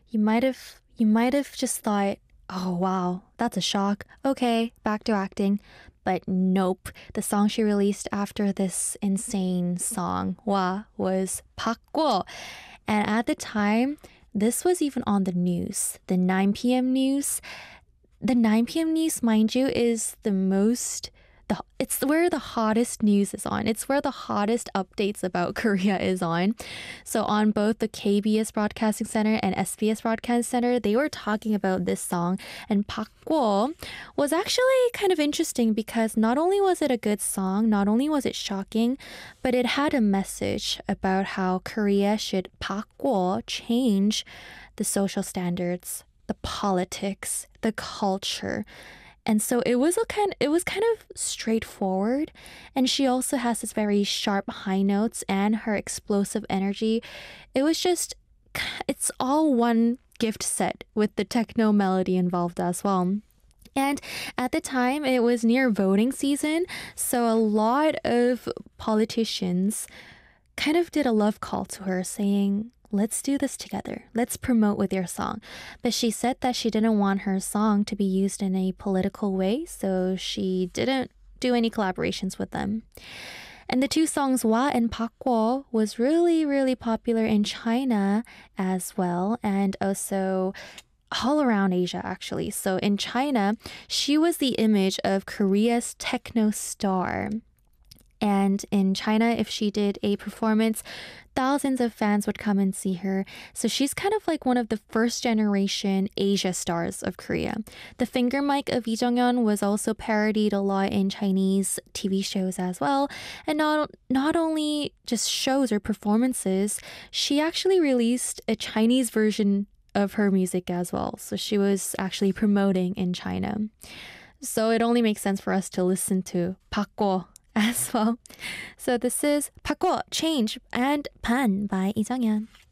You might have just thought, oh wow, that's a shock. Okay, back to acting. But nope. The song she released after this insane song, Wa, was 바꿔. And at the time, this was even on the news, the 9 p.m. news. The 9 p.m. news, mind you, is it's where the hottest news is on. It's where the hottest updates about Korea is on. So on both the KBS Broadcasting Center and SBS Broadcasting Center, they were talking about this song. And 바꿔 was actually kind of interesting because not only was it a good song, not only was it shocking, but it had a message about how Korea should 바꿔, change the social standards, the politics, the culture. And so it was kind of straightforward. And she also has this very sharp high notes and her explosive energy. It was just it's all one gift set with the techno melody involved as well. And at the time, it was near voting season, so a lot of politicians kind of did a love call to her saying, let's do this together. Let's promote with your song. But she said that she didn't want her song to be used in a political way, so she didn't do any collaborations with them. And the two songs Wa and 바꿔 was really, really popular in China as well, and also all around Asia actually. So in China, she was the image of Korea's techno star. And in China, if she did a performance, thousands of fans would come and see her. So she's kind of like one of the first generation Asia stars of Korea. The finger mic of Lee Jong-yeon was also parodied a lot in Chinese TV shows as well. And not only just shows or performances, she actually released a Chinese version of her music as well. So she was actually promoting in China. So it only makes sense for us to listen to 바꿔 as well. So this is 바꿔, Change, and 반 by Lee Jong-yeon.